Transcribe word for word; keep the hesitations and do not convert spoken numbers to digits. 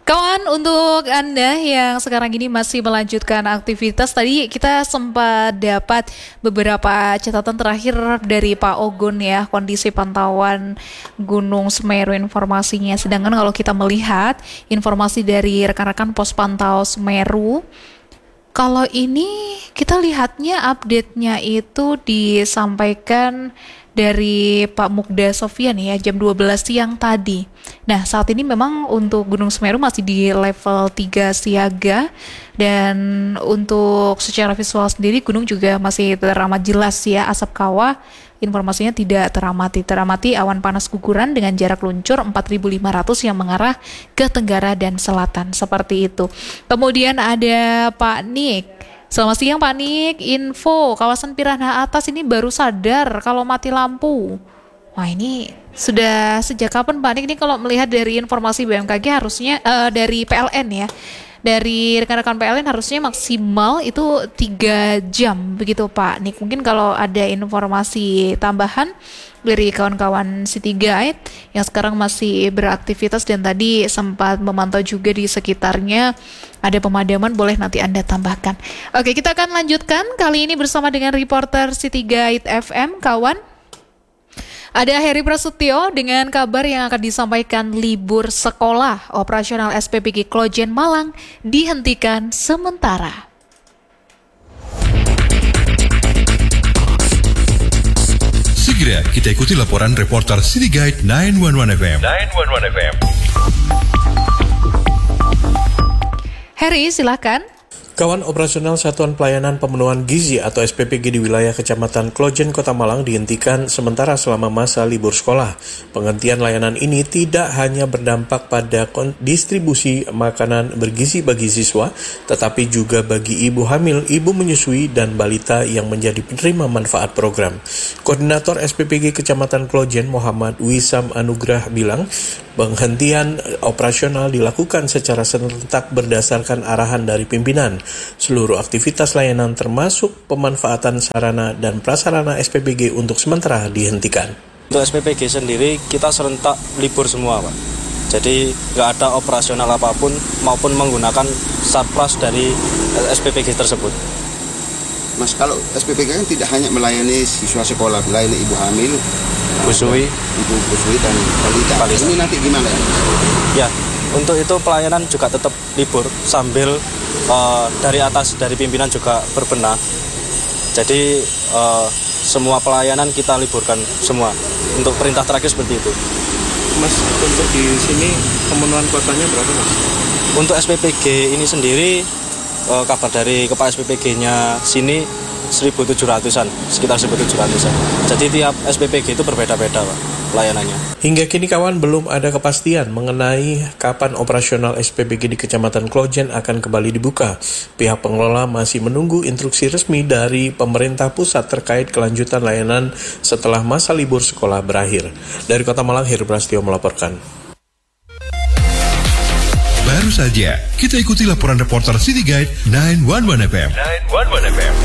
Kawan, untuk Anda yang sekarang ini masih melanjutkan aktivitas, tadi kita sempat dapat beberapa catatan terakhir dari Pak Ogun ya, kondisi pantauan Gunung Semeru informasinya. Sedangkan kalau kita melihat informasi dari rekan-rekan pos pantau Semeru, kalau ini kita lihatnya update-nya itu disampaikan dari Pak Mukda Sofyan ya, jam dua belas siang tadi. Nah, saat ini memang untuk Gunung Semeru masih di level tiga siaga, dan untuk secara visual sendiri gunung juga masih teramat jelas ya, asap kawah informasinya tidak teramati. Teramati awan panas guguran dengan jarak luncur empat ribu lima ratus yang mengarah ke tenggara dan selatan, seperti itu. Kemudian ada Pak Nik. Selamat siang Pak Nik, info kawasan Piranha Atas ini baru sadar kalau mati lampu. Wah, ini sudah sejak kapan Pak Nik? Ini kalau melihat dari informasi B M K G harusnya uh, dari P L N ya, dari rekan-rekan P L N harusnya maksimal itu tiga jam begitu Pak Nik. Mungkin kalau ada informasi tambahan dari kawan-kawan City Guide yang sekarang masih beraktivitas dan tadi sempat memantau juga di sekitarnya ada pemadaman, boleh nanti Anda tambahkan. Oke, kita akan lanjutkan kali ini bersama dengan reporter City Guide F M, kawan. Ada Heri Prasetyo dengan kabar yang akan disampaikan. Libur sekolah operasional S P P G Klojen Malang dihentikan sementara. Segera kita ikuti laporan reporter City Guide sembilan satu satu F M. sembilan satu satu F M. Heri, silakan. Kawan, operasional Satuan Pelayanan Pemenuhan Gizi atau S P P G di wilayah Kecamatan Klojen, Kota Malang dihentikan sementara selama masa libur sekolah. Penghentian layanan ini tidak hanya berdampak pada distribusi makanan bergizi bagi siswa, tetapi juga bagi ibu hamil, ibu menyusui, dan balita yang menjadi penerima manfaat program. Koordinator S P P G Kecamatan Klojen, Muhammad Wisam Anugrah, bilang penghentian operasional dilakukan secara serentak berdasarkan arahan dari pimpinan. Seluruh aktivitas layanan termasuk pemanfaatan sarana dan prasarana S P P G untuk sementara dihentikan. Untuk S P P G sendiri kita serentak libur semua Pak. Jadi nggak ada operasional apapun maupun menggunakan satpras dari S P P G tersebut. Mas, kalau S P P G kan tidak hanya melayani siswa sekolah, melayani ibu hamil, busui, ibu busui dan balita. balita. Ini nanti gimana ya? Ya, untuk itu pelayanan juga tetap libur sambil uh, dari atas dari pimpinan juga berbenah. Jadi uh, semua pelayanan kita liburkan semua. Untuk perintah terakhir seperti itu. Mas, untuk di sini pemenuhan kuotanya berapa Mas? Untuk S P P G ini sendiri uh, kabar dari kepala S P P G-nya sini seribu tujuh ratusan, sekitar seribu tujuh ratusan. Jadi tiap S P P G itu berbeda-beda Pak pelayanannya. Hingga kini kawan belum ada kepastian mengenai kapan operasional S P P G di Kecamatan Klojen akan kembali dibuka. Pihak pengelola masih menunggu instruksi resmi dari pemerintah pusat terkait kelanjutan layanan setelah masa libur sekolah berakhir. Dari Kota Malang, Heri Prasetyo melaporkan. Baru saja kita ikuti laporan reporter City Guide sembilan satu satu F M. sembilan satu satu F M.